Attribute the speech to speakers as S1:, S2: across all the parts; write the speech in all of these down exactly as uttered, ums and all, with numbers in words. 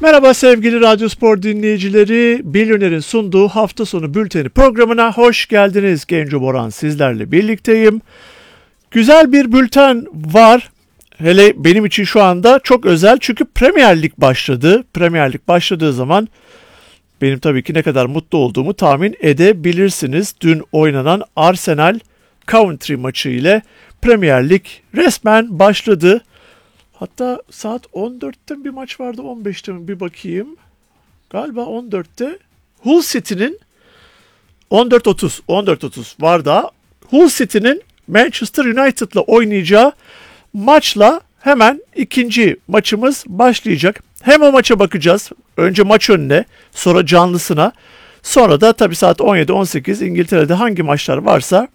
S1: Merhaba sevgili Radyo Spor dinleyicileri, Bilyoner'in sunduğu hafta sonu bülteni programına hoş geldiniz. Genco Boran sizlerle birlikteyim. Güzel bir bülten var. Hele benim için şu anda çok özel çünkü Premier Lig başladı. Premier Lig başladığı zaman benim tabii ki ne kadar mutlu olduğumu tahmin edebilirsiniz. Dün oynanan Arsenal Coventry maçı ile Premier Lig resmen başladı. Hatta saat on dörtte bir maç vardı, on beşte mi bir bakayım. Galiba on dörtte Hull City'nin on dört otuz on dört otuz var da Hull City'nin Manchester United'la oynayacağı maçla hemen ikinci maçımız başlayacak. Hem o maça bakacağız. Önce maç önüne, sonra canlısına. Sonra da tabii saat on yedi on sekiz İngiltere'de hangi maçlar varsa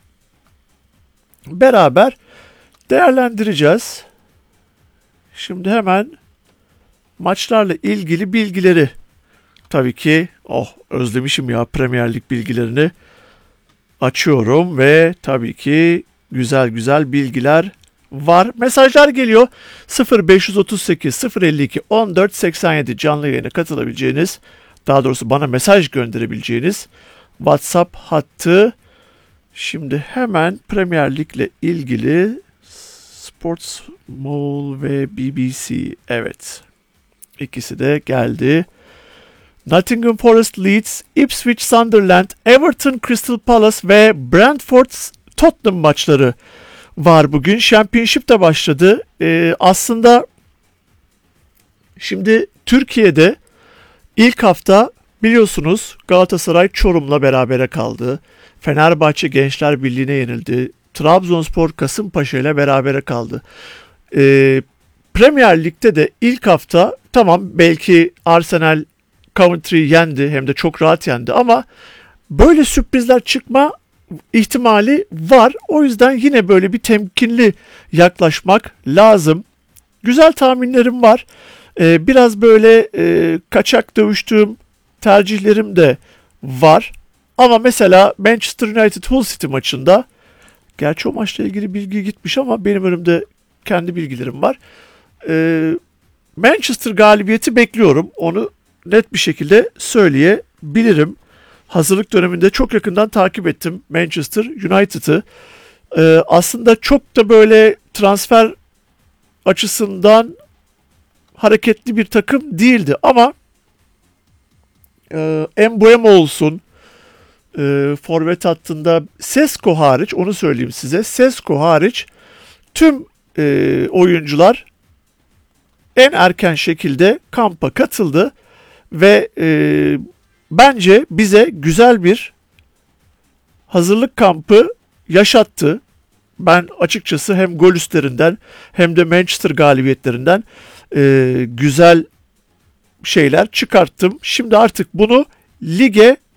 S1: beraber değerlendireceğiz. Şimdi hemen maçlarla ilgili bilgileri, tabii ki oh özlemişim ya Premier Lig bilgilerini, açıyorum ve tabii ki güzel güzel bilgiler var. Mesajlar geliyor. sıfır beş otuz sekiz sıfır elli iki on dört seksen yedi canlı yayına katılabileceğiniz, daha doğrusu bana mesaj gönderebileceğiniz WhatsApp hattı. Şimdi hemen Premier Lig ile ilgili Sports Mall ve B B C, evet, ikisi de geldi. Nottingham Forest Leeds, Ipswich Sunderland, Everton Crystal Palace ve Brentford Tottenham maçları var bugün. Championship de başladı. Ee, aslında şimdi Türkiye'de ilk hafta biliyorsunuz Galatasaray Çorum'la berabere kaldı. Fenerbahçe Gençler Birliği'ne yenildi. Trabzonspor Kasımpaşa ile berabere kaldı. Ee, Premier Lig'de de ilk hafta tamam, belki Arsenal Coventry'yi yendi, hem de çok rahat yendi, ama böyle sürprizler çıkma ihtimali var. O yüzden yine böyle bir temkinli yaklaşmak lazım. Güzel tahminlerim var. Ee, biraz böyle e, kaçak dövüştüğüm tercihlerim de var. Ama mesela Manchester United Hull City maçında, gerçi o maçla ilgili bilgi gitmiş ama benim önümde kendi bilgilerim var. Ee, Manchester galibiyeti bekliyorum. Onu net bir şekilde söyleyebilirim. Hazırlık döneminde çok yakından takip ettim Manchester United'ı. Ee, aslında çok da böyle transfer açısından hareketli bir takım değildi ama e, Mbeumo olsun, e, forvet hattında Sesko hariç, onu söyleyeyim size, Sesko hariç tüm e, oyuncular en erken şekilde kampa katıldı ve e, bence bize güzel bir hazırlık kampı yaşattı. Ben açıkçası hem gol üstlerinden hem de Manchester galibiyetlerinden e, güzel şeyler çıkarttım. Şimdi artık bunu lige